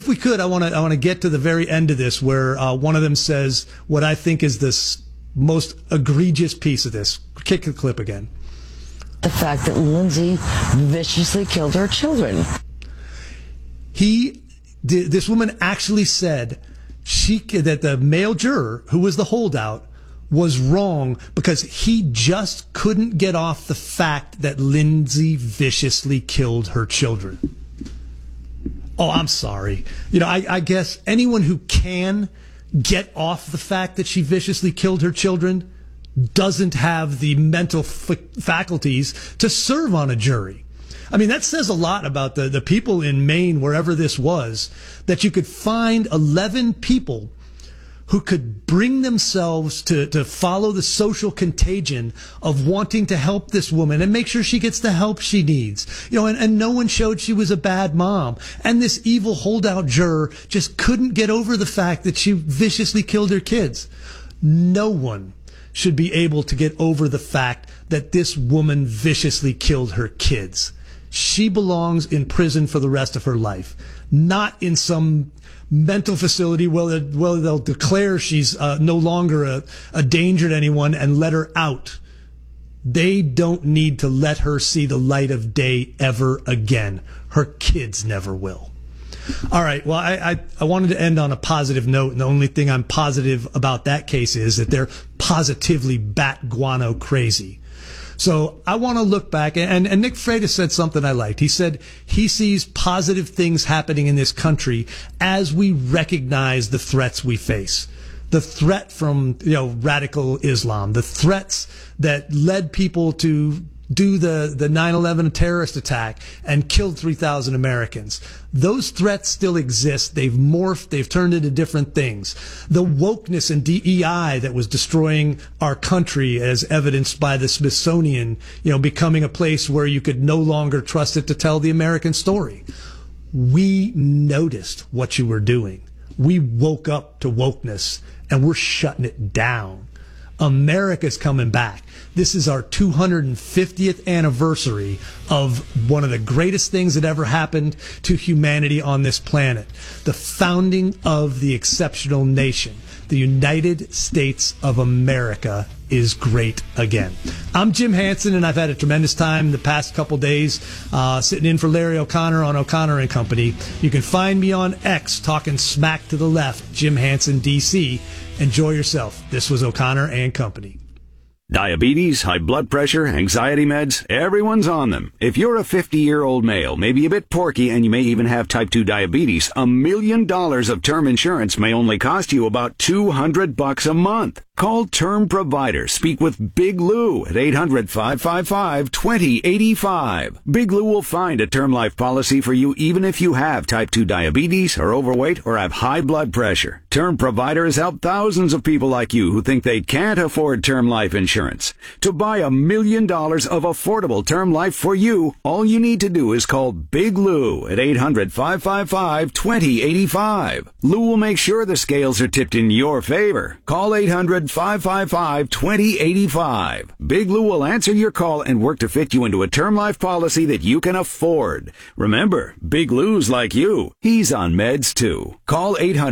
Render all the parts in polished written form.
if we could, I want to get to the very end of this where one of them says what I think is this most egregious piece of this. Kick the clip again. The fact that Lindsay viciously killed her children. This woman actually said that the male juror who was the holdout was wrong because he just couldn't get off the fact that Lindsay viciously killed her children. Oh, I'm sorry. I guess anyone who can get off the fact that she viciously killed her children doesn't have the mental faculties to serve on a jury. I mean, that says a lot about the people in Maine, wherever this was, that you could find 11 people who could bring themselves to follow the social contagion of wanting to help this woman and make sure she gets the help she needs. And no one showed she was a bad mom. And this evil holdout juror just couldn't get over the fact that she viciously killed her kids. No one should be able to get over the fact that this woman viciously killed her kids. She belongs in prison for the rest of her life, not in some mental facility where they'll declare she's no longer a danger to anyone and let her out. They don't need to let her see the light of day ever again. Her kids never will. All right. Well, I wanted to end on a positive note, and the only thing I'm positive about that case is that they're positively bat guano crazy. So I want to look back, and Nick Freitas said something I liked. He said he sees positive things happening in this country as we recognize the threats we face. The threat from radical Islam, the threats that led people to do the 9/11 terrorist attack and killed 3,000 Americans. Those threats still exist. They've morphed. They've turned into different things. The wokeness and DEI that was destroying our country, as evidenced by the Smithsonian, becoming a place where you could no longer trust it to tell the American story. We noticed what you were doing. We woke up to wokeness, and we're shutting it down. America's coming back. This is our 250th anniversary of one of the greatest things that ever happened to humanity on this planet. The founding of the exceptional nation. The United States of America is great again. I'm Jim Hansen, and I've had a tremendous time the past couple days sitting in for Larry O'Connor on O'Connor and Company. You can find me on X talking smack to the left, Jim Hansen, DC. Enjoy yourself. This was O'Connor and Company. Diabetes, high blood pressure, anxiety meds, everyone's on them. If you're a 50-year-old male, maybe a bit porky, and you may even have type 2 diabetes, $1 million of term insurance may only cost you about $200 a month. Call Term Provider. Speak with Big Lou at 800-555-2085. Big Lou will find a term life policy for you even if you have type 2 diabetes, are overweight, or have high blood pressure. Term Provider has helped thousands of people like you who think they can't afford term life insurance. To buy $1 million of affordable term life for you, all you need to do is call Big Lou at 800-555-2085. Lou will make sure the scales are tipped in your favor. Call 800-555-2085. Big Lou will answer your call and work to fit you into a term life policy that you can afford. Remember, Big Lou's like you. He's on meds too. Call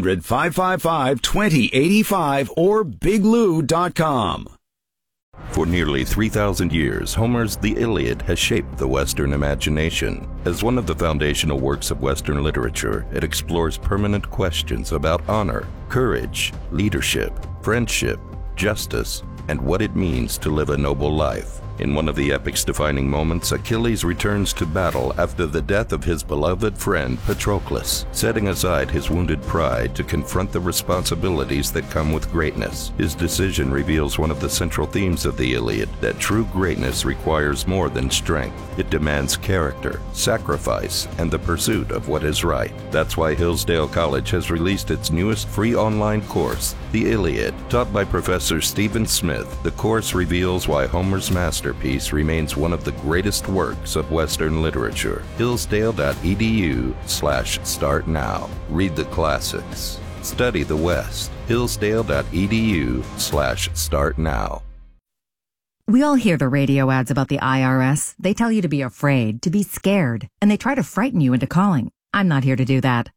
800-555-2085 or biglou.com. For nearly 3,000 years, Homer's The Iliad has shaped the Western imagination. As one of the foundational works of Western literature, it explores permanent questions about honor, courage, leadership, friendship, justice, and what it means to live a noble life. In one of the epic's defining moments, Achilles returns to battle after the death of his beloved friend Patroclus, setting aside his wounded pride to confront the responsibilities that come with greatness. His decision reveals one of the central themes of the Iliad, that true greatness requires more than strength. It demands character, sacrifice, and the pursuit of what is right. That's why Hillsdale College has released its newest free online course, The Iliad. Taught by Professor Stephen Smith, the course reveals why Homer's masterpiece remains one of the greatest works of Western literature. Hillsdale.edu/start now. Read the classics. Study the West. Hillsdale.edu/start now. We all hear the radio ads about the IRS. They tell you to be afraid, to be scared, and they try to frighten you into calling. I'm not here to do that.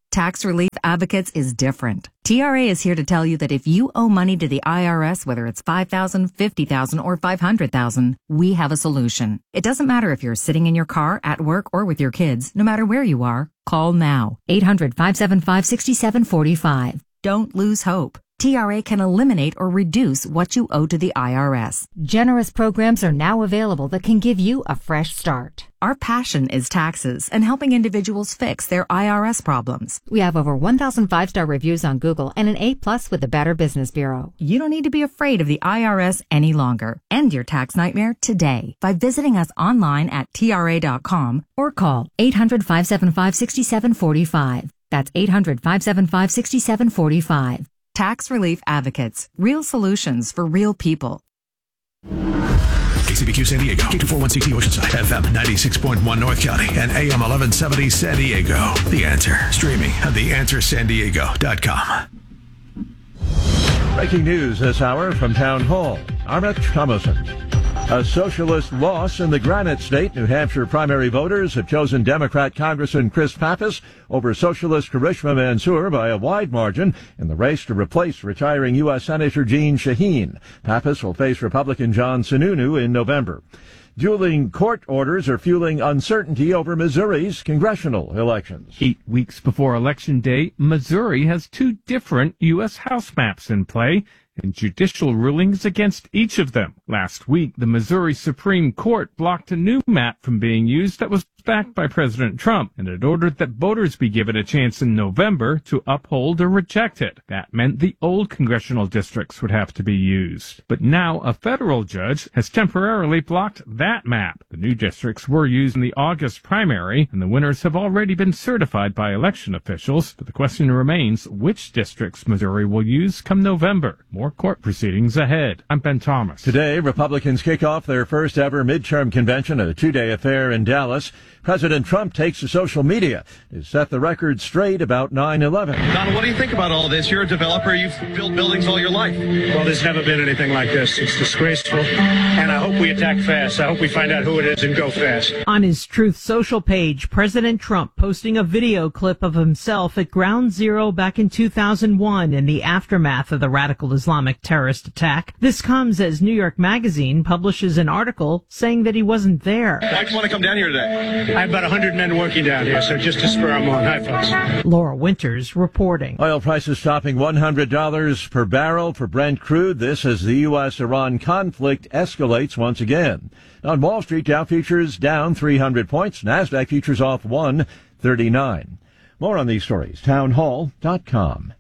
Tax Relief Advocates is different. TRA is here to tell you that if you owe money to the IRS, whether it's $5,000, $50,000, or $500,000, we have a solution. It doesn't matter if you're sitting in your car, at work, or with your kids. No matter where you are, call now. 800-575-6745. Don't lose hope. TRA can eliminate or reduce what you owe to the IRS. Generous programs are now available that can give you a fresh start. Our passion is taxes and helping individuals fix their IRS problems. We have over 1,000 5-star reviews on Google and an A+ with the Better Business Bureau. You don't need to be afraid of the IRS any longer. End your tax nightmare today by visiting us online at TRA.com or call 800-575-6745. That's 800-575-6745. Tax Relief Advocates. Real solutions for real people. KCBQ San Diego, K241CT Oceanside, FM 96.1 North County, and AM 1170 San Diego. The Answer. Streaming at theanswersandiego.com. Breaking news this hour from Town Hall. Armit Thomason. A socialist loss in the Granite State. New Hampshire primary voters have chosen Democrat Congressman Chris Pappas over Socialist Karishma Mansour by a wide margin in the race to replace retiring U.S. Senator Jeanne Shaheen. Pappas will face Republican John Sununu in November. Dueling court orders are fueling uncertainty over Missouri's congressional elections. 8 weeks before Election Day, Missouri has two different U.S. House maps in play and judicial rulings against each of them. Last week, the Missouri Supreme Court blocked a new map from being used that was backed by President Trump, and it ordered that voters be given a chance in November to uphold or reject it. That meant the old congressional districts would have to be used. But now a federal judge has temporarily blocked that map. The new districts were used in the August primary, and the winners have already been certified by election officials. But the question remains, which districts Missouri will use come November? More court proceedings ahead. I'm Ben Thomas. Today, Republicans kick off their first ever midterm convention, a two-day affair in Dallas. President Trump takes to social media to set the record straight about 9/11. Donald, what do you think about all this? You're a developer. You've built buildings all your life. Well, there's never been anything like this. It's disgraceful. And I hope we attack fast. I hope we find out who it is and go fast. On his Truth Social page, President Trump posting a video clip of himself at Ground Zero back in 2001 in the aftermath of the radical Islamic terrorist attack. This comes as New York Magazine publishes an article saying that he wasn't there. Why'd you want to come down here today? I have about 100 men working down here, so just to spur them on. Hi, folks. Laura Winters reporting. Oil prices topping $100 per barrel for Brent crude. This as the U.S.-Iran conflict escalates once again. On Wall Street, Dow futures down 300 points. NASDAQ futures off 139. More on these stories. Townhall.com.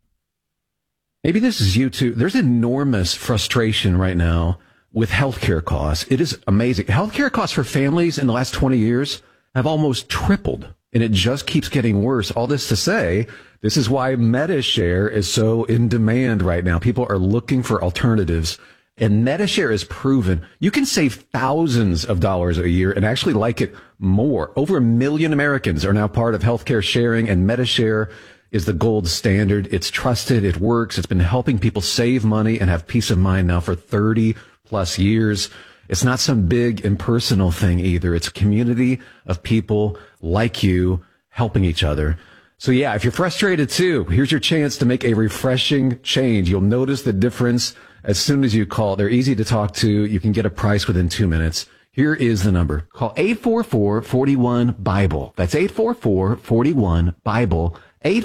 Maybe this is you too. There's enormous frustration right now with healthcare costs. It is amazing. Healthcare costs for families in the last 20 years have almost tripled, and it just keeps getting worse. All this to say, this is why MediShare is so in demand right now. People are looking for alternatives, and MediShare is proven you can save thousands of dollars a year and actually like it more. Over 1 million Americans are now part of healthcare sharing, and MediShare is the gold standard. It's trusted. It works. It's been helping people save money and have peace of mind now for 30 plus years. It's not some big impersonal thing either. It's a community of people like you helping each other. So yeah, if you're frustrated too, here's your chance to make a refreshing change. You'll notice the difference as soon as you call. They're easy to talk to. You can get a price within 2 minutes. Here is the number. Call 844-41-BIBLE. That's 844-41-BIBLE.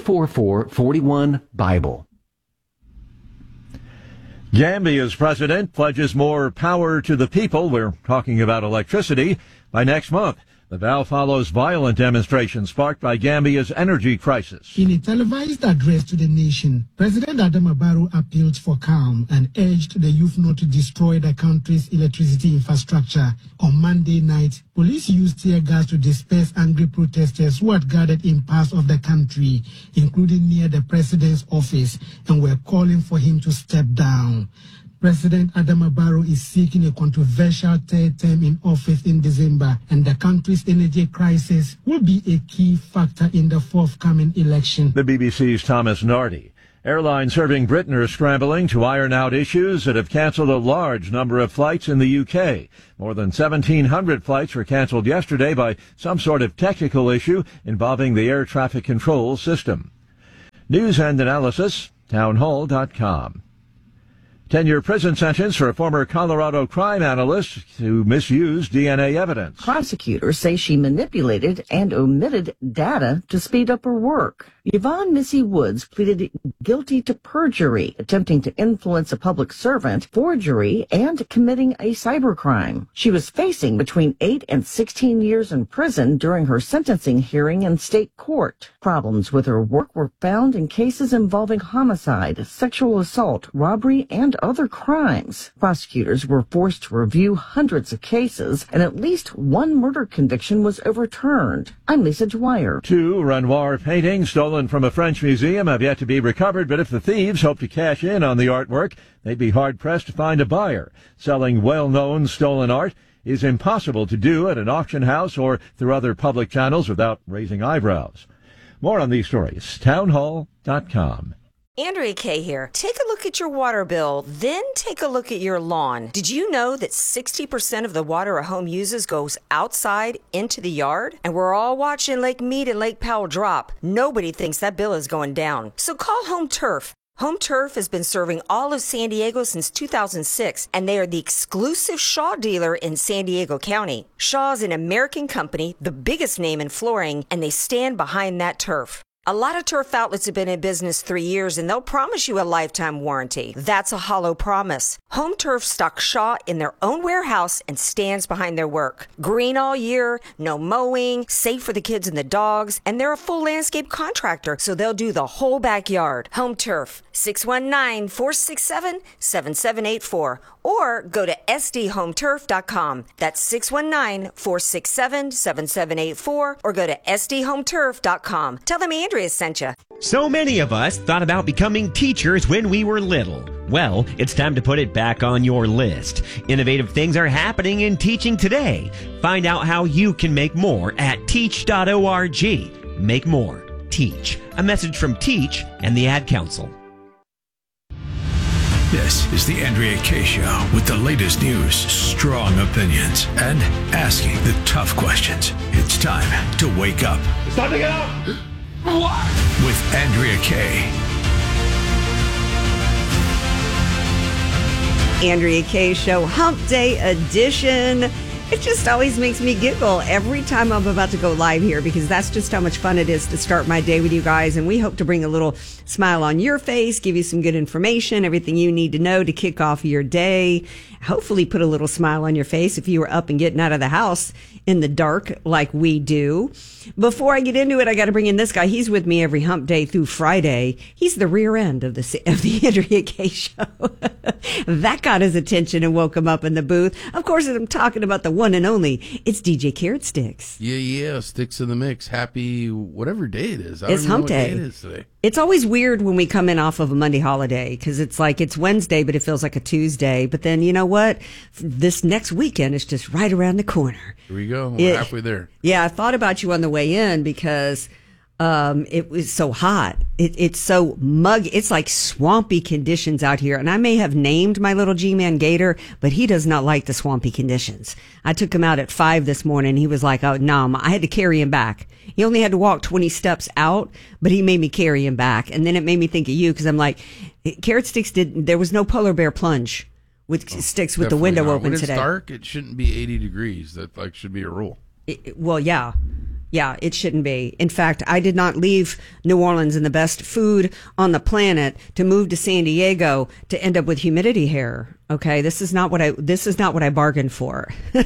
844-41-BIBLE. Gambia's president pledges more power to the people. We're talking about electricity by next month. The vow follows violent demonstrations sparked by Gambia's energy crisis. In a televised address to the nation, President Adama Barrow appealed for calm and urged the youth not to destroy the country's electricity infrastructure. On Monday night, police used tear gas to disperse angry protesters who had gathered in parts of the country, including near the president's office, and were calling for him to step down. President Adama Barrow is seeking a controversial third term in office in December, and the country's energy crisis will be a key factor in the forthcoming election. The BBC's Thomas Nardi. Airlines serving Britain are scrambling to iron out issues that have canceled a large number of flights in the UK. More than 1,700 flights were canceled yesterday by some sort of technical issue involving the air traffic control system. News and analysis, townhall.com. 10-year prison sentence for a former Colorado crime analyst who misused DNA evidence. Prosecutors say she manipulated and omitted data to speed up her work. Yvonne Missy Woods pleaded guilty to perjury, attempting to influence a public servant, forgery, and committing a cybercrime. She was facing between 8 and 16 years in prison during her sentencing hearing in state court. Problems with her work were found in cases involving homicide, sexual assault, robbery, and other crimes. Prosecutors were forced to review hundreds of cases, and at least one murder conviction was overturned. I'm Lisa Dwyer. 2 Renoir paintings stolen from a French museum have yet to be recovered, but if the thieves hope to cash in on the artwork, they'd be hard-pressed to find a buyer. Selling well-known stolen art is impossible to do at an auction house or through other public channels without raising eyebrows. More on these stories, townhall.com. Andrea Kay here. Take a look at your water bill, then take a look at your lawn. Did you know that 60% of the water a home uses goes outside into the yard? And we're all watching Lake Mead and Lake Powell drop. Nobody thinks that bill is going down. So call Home Turf. Home Turf has been serving all of San Diego since 2006, and they are the exclusive Shaw dealer in San Diego County. Shaw is an American company, the biggest name in flooring, and they stand behind that turf. A lot of turf outlets have been in business 3 years, and they'll promise you a lifetime warranty. That's a hollow promise. Home Turf stocks Shaw in their own warehouse and stands behind their work. Green all year, no mowing, safe for the kids and the dogs, and they're a full landscape contractor, so they'll do the whole backyard. Home Turf, 619-467-7784, or go to sdhometurf.com. That's 619-467-7784, or go to sdhometurf.com. Tell them Andrea sent you. So many of us thought about becoming teachers when we were little. Well, it's time to put it back on your list. Innovative things are happening in teaching today. Find out how you can make more at teach.org. Make more. Teach. A message from Teach and the Ad Council. This is the Andrea Kay Show with the latest news, strong opinions, and asking the tough questions. It's time to wake up. It's time to get up! What? With Andrea Kay. Andrea Kay Show Hump Day edition. It just always makes me giggle every time I'm about to go live here, because that's just how much fun it is to start my day with you guys. And we hope to bring a little smile on your face, give you some good information, everything you need to know to kick off your day. Hopefully put a little smile on your face if you were up and getting out of the house in the dark like we do. Before I get into it, I got to bring in this guy. He's with me every hump day through Friday. He's the rear end of the Andrea Kay Show. That got his attention and woke him up in the booth. Of course, I'm talking about the one and only. It's DJ Carrot Sticks. Yeah, Sticks in the mix. Happy whatever day it is. It's hump day. What day it is today. It's always weird when we come in off of a Monday holiday, because it's like it's Wednesday, but it feels like a Tuesday. But then you know what? This next weekend is just right around the corner. Here we go. We're halfway there. Yeah, I thought about you on the way in because it was so hot. It's so muggy. It's like swampy conditions out here. And I may have named my little G-Man Gator, but he does not like the swampy conditions. I took him out at 5 this morning. He was like, oh, no, I had to carry him back. He only had to walk 20 steps out, but he made me carry him back. And then it made me think of you, because I'm like, Carrot Sticks there was no polar bear plunge with Sticks with the window open today. When it's dark, it shouldn't be 80 degrees. That should be a rule. Well, yeah. Yeah, it shouldn't be. In fact, I did not leave New Orleans and the best food on the planet to move to San Diego to end up with humidity hair. Okay, this is not what I bargained for.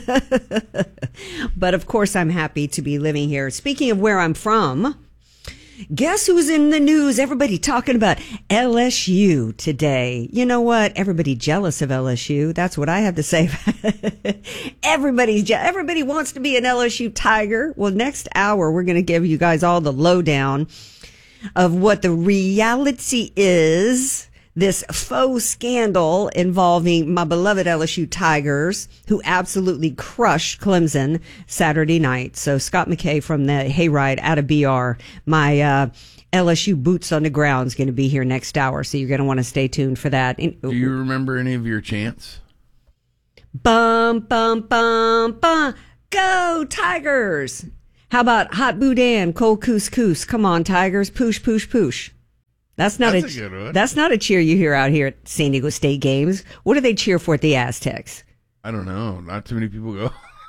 But of course, I'm happy to be living here. Speaking of where I'm from, guess who's in the news? Everybody talking about LSU today. You know what? Everybody jealous of LSU. That's what I have to say. Everybody wants to be an LSU Tiger. Well, next hour, we're going to give you guys all the lowdown of what the reality is. This faux scandal involving my beloved LSU Tigers, who absolutely crushed Clemson Saturday night. So Scott McKay from the Hayride out of BR, my LSU boots on the ground is going to be here next hour, so you're going to want to stay tuned for that. Do you remember any of your chants? Bum, bum, bum, bum. Go, Tigers! How about hot boudin, cold couscous? Come on, Tigers. Poosh, poosh, poosh. That's a good one. That's not a cheer you hear out here at San Diego State games. What do they cheer for at the Aztecs? I don't know. Not too many people go.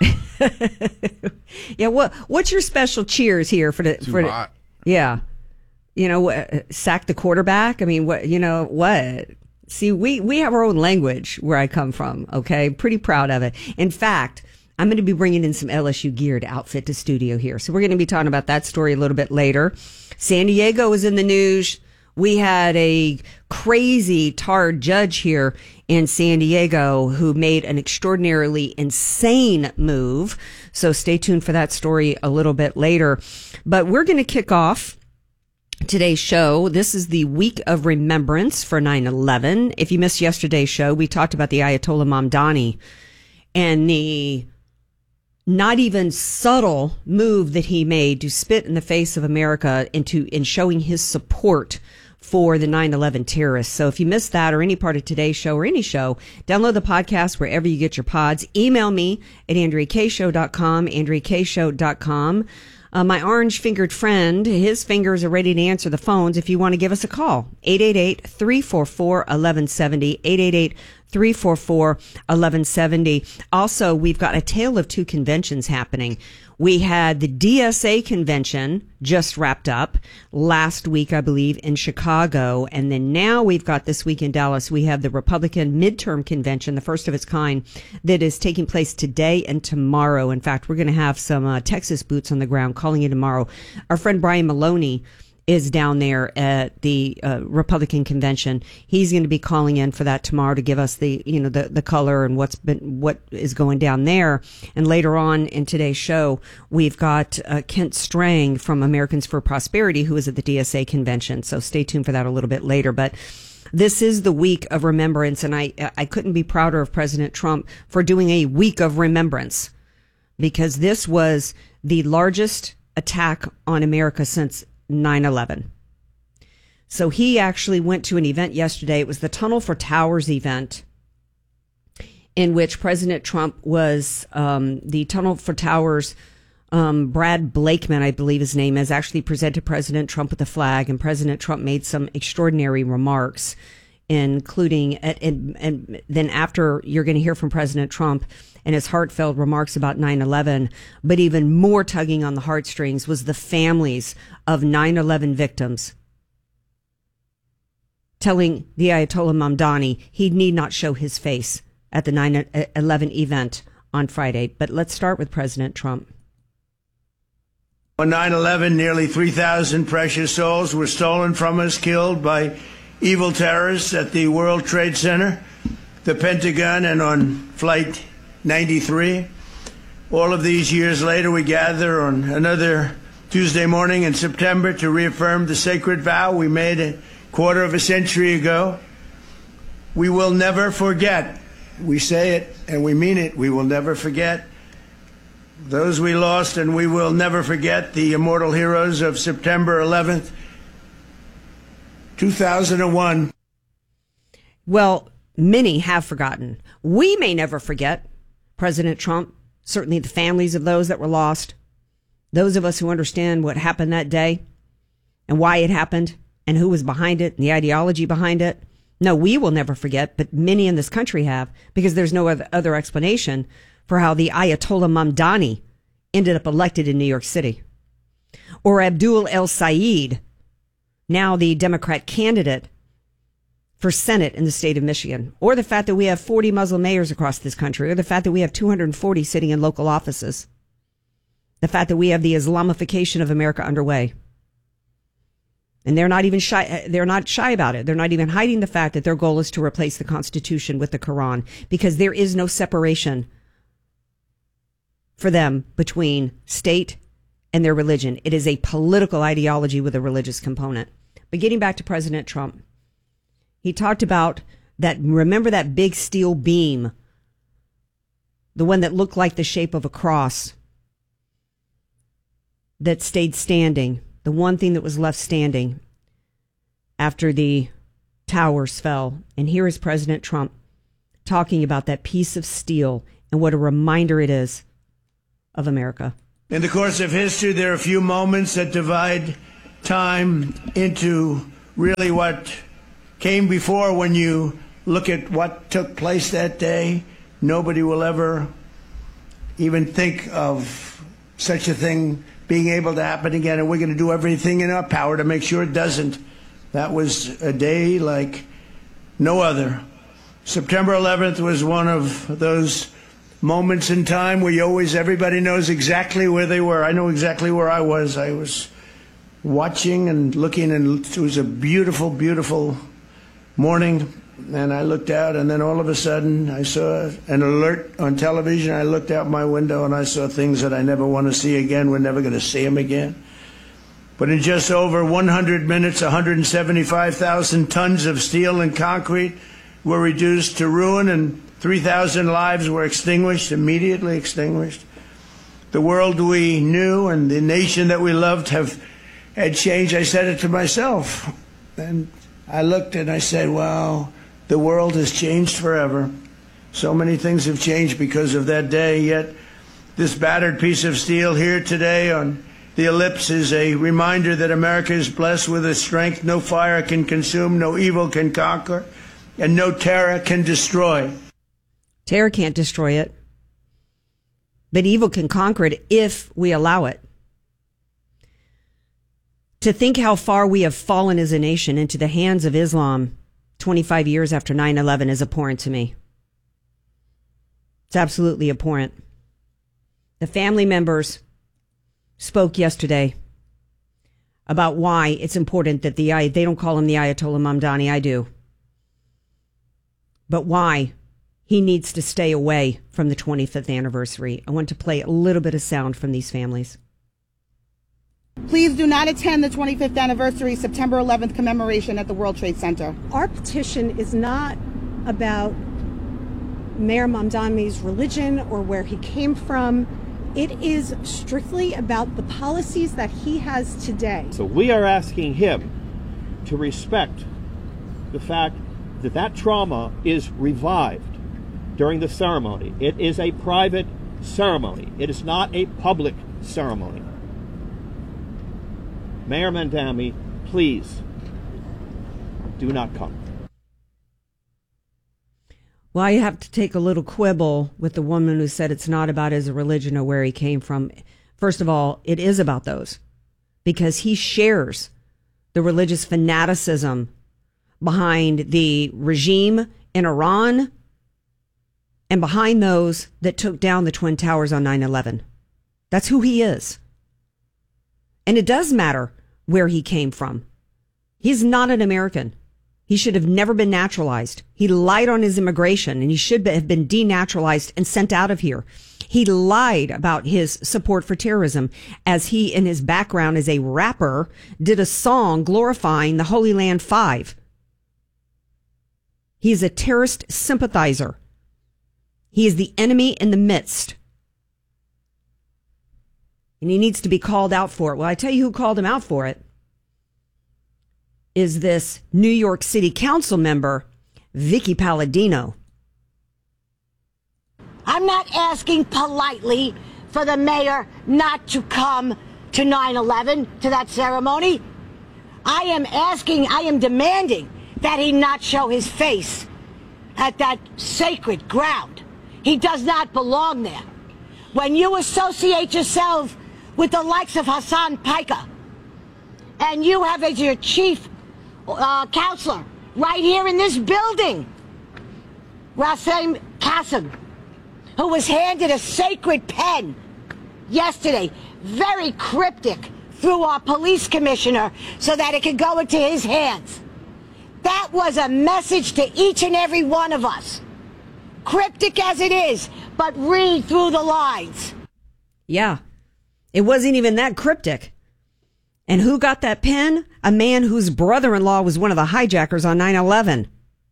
Yeah, what's your special cheers here for the hot. Yeah. Sack the quarterback? I mean, what? See, we have our own language where I come from, okay? Pretty proud of it. In fact, I'm going to be bringing in some LSU gear to outfit the studio here. So we're going to be talking about that story a little bit later. San Diego is in the news. We had a crazy tarred judge here in San Diego who made an extraordinarily insane move. So stay tuned for that story a little bit later. But we're going to kick off today's show. This is the week of remembrance for 9/11. If you missed yesterday's show, we talked about the Ayatollah Mamdani and the not even subtle move that he made to spit in the face of America in showing his support for the 9/11 terrorists. So if you missed that or any part of today's show or any show, download the podcast wherever you get your pods. Email me at AndreaKShow.com, AndreaKShow.com. My orange-fingered friend, his fingers are ready to answer the phones if you want to give us a call. 888-344-1170, 888-344-1170. Also, we've got a tale of two conventions happening. We had the DSA convention just wrapped up last week, I believe, in Chicago. And then now we've got this week in Dallas, we have the Republican midterm convention, the first of its kind, that is taking place today and tomorrow. In fact, we're going to have some Texas boots on the ground calling in tomorrow. Our friend Brian Maloney is down there at the Republican convention. He's going to be calling in for that tomorrow to give us the color and what is going down there. And later on in today's show, we've got Kent Strang from Americans for Prosperity, who is at the DSA convention. So stay tuned for that a little bit later. But this is the week of remembrance, and I couldn't be prouder of President Trump for doing a week of remembrance, because this was the largest attack on America since 9/11. So he actually went to an event yesterday. It was the Tunnel for Towers event, in which President Trump was, the Tunnel for Towers, Brad Blakeman, I believe his name is, actually presented President Trump with the flag, and President Trump made some extraordinary remarks, including, and then after you're going to hear from President Trump and his heartfelt remarks about 9/11, but even more tugging on the heartstrings was the families of 9/11 victims, telling the Ayatollah Mamdani he need not show his face at the 9/11 event on Friday. But let's start with President Trump. On 9/11, nearly 3,000 precious souls were stolen from us, killed by evil terrorists at the World Trade Center, the Pentagon, and on Flight 93. All of these years later, we gather on another Tuesday morning in September to reaffirm the sacred vow we made a quarter of a century ago. We will never forget. We say it and we mean it. We will never forget those we lost, and we will never forget the immortal heroes of September 11th, 2001. Well, many have forgotten. We may never forget. President Trump, certainly the families of those that were lost, those of us who understand what happened that day and why it happened and who was behind it and the ideology behind it. No, we will never forget, but many in this country have, because there's no other explanation for how the Ayatollah Mamdani ended up elected in New York City. Or Abdul El Sayed, now the Democrat candidate for Senate in the state of Michigan, or the fact that we have 40 Muslim mayors across this country, or the fact that we have 240 sitting in local offices, the fact that we have the Islamification of America underway. And they're not even shy. They're not shy about it. They're not even hiding the fact that their goal is to replace the Constitution with the Quran, because there is no separation for them between state and their religion. It is a political ideology with a religious component. But getting back to President Trump, he talked about that. Remember that big steel beam, the one that looked like the shape of a cross, that stayed standing the one thing that was left standing after the towers fell. And here is President Trump talking about that piece of steel and what a reminder it is of America. In the course of history, there are a few moments that divide time into really what came before. When you look at what took place that day, nobody will ever even think of such a thing being able to happen again, and we're going to do everything in our power to make sure it doesn't. That was a day like no other. September 11th was one of those moments in time where everybody knows exactly where they were. I know exactly where I was. I was watching and looking, and it was a beautiful, beautiful morning. And I looked out, and then all of a sudden I saw an alert on television. I looked out my window, and I saw things that I never want to see again. We're never going to see them again. But in just over 100 minutes, 175,000 tons of steel and concrete were reduced to ruin, and 3,000 lives were extinguished, immediately extinguished. The world we knew and the nation that we loved had changed. I said it to myself. And I looked and I said, wow, the world has changed forever. So many things have changed because of that day, yet this battered piece of steel here today on the ellipse is a reminder that America is blessed with a strength no fire can consume, no evil can conquer, and no terror can destroy. Terror can't destroy it, but evil can conquer it if we allow it. To think how far we have fallen as a nation into the hands of Islam 25 years after 9/11 is abhorrent to me. It's absolutely abhorrent. The family members spoke yesterday about why it's important that they don't call him the Ayatollah Mamdani, I do, but why he needs to stay away from the 25th anniversary. I want to play a little bit of sound from these families. Please do not attend the 25th anniversary September 11th commemoration at the World Trade Center. Our petition is not about Mayor Mamdani's religion or where he came from. It is strictly about the policies that he has today. So we are asking him to respect the fact that that trauma is revived during the ceremony. It is a private ceremony. It is not a public ceremony. Mayor Mamdani, please do not come. Well, I have to take a little quibble with the woman who said it's not about his religion or where he came from. First of all, it is about those, because he shares the religious fanaticism behind the regime in Iran and behind those that took down the Twin Towers on 9/11. That's who he is. And it does matter where he came from. He's not an American. He should have never been naturalized. He lied on his immigration, and he should have been denaturalized and sent out of here. He lied about his support for terrorism, as he, in his background as a rapper, did a song glorifying the Holy Land Five. He is a terrorist sympathizer. He is the enemy in the midst. And he needs to be called out for it. Well, I tell you who called him out for it is this New York City Council member, Vicky Palladino. I'm not asking politely for the mayor not to come to 9/11, to that ceremony. I am demanding that he not show his face at that sacred ground. He does not belong there. When you associate yourself with the likes of Hassan Piker, and you have as your chief counselor right here in this building, Rasim Qasem, who was handed a sacred pen yesterday, very cryptic, through our police commissioner so that it could go into his hands. That was a message to each and every one of us. Cryptic as it is, but read through the lines. Yeah, it wasn't even that cryptic. And who got that pen? A man whose brother-in-law was one of the hijackers on 9/11.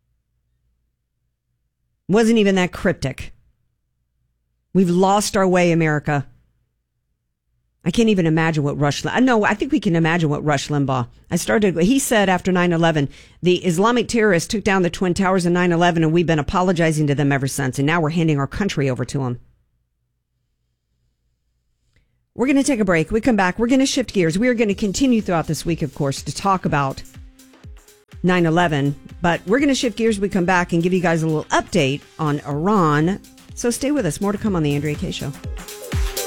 Wasn't even that cryptic. We've lost our way, America. I can't even imagine what I think we can imagine what Rush Limbaugh. He said after 9/11, the Islamic terrorists took down the Twin Towers in 9/11 and we've been apologizing to them ever since. And now we're handing our country over to them. We're going to take a break. We come back. We're going to shift gears. We are going to continue throughout this week, of course, to talk about 9/11. But we're going to shift gears. We come back and give you guys a little update on Iran. So stay with us. More to come on the Andrea Kaye Show.